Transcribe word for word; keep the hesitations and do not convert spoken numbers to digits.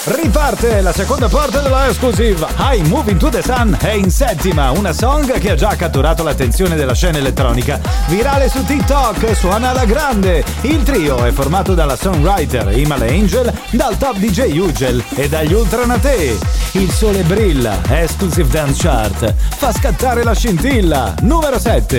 Riparte la seconda parte della Exclusive. I Moving to the Sun è in settima, una song che ha già catturato l'attenzione della scena elettronica. Virale su TikTok, suona alla grande. Il trio è formato dalla songwriter Imala Angel, dal top D J Ugel e dagli Ultranate. Il sole brilla, Exclusive Dance Chart fa scattare la scintilla. Numero sette.